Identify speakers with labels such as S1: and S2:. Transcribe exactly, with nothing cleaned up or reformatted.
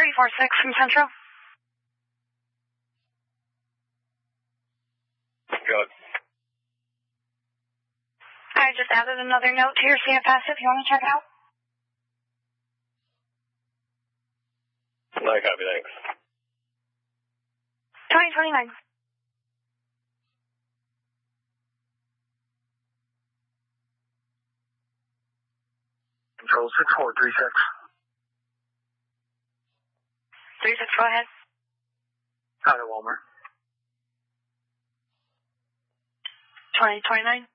S1: three four six from Central.
S2: Good.
S1: I just added another note to your C F S if you want to check it out.
S2: No copy, thanks.
S1: twenty twenty-nine.
S3: Control six four three six.
S1: three six, go ahead.
S3: Out of Walmart.
S1: twenty twenty-nine.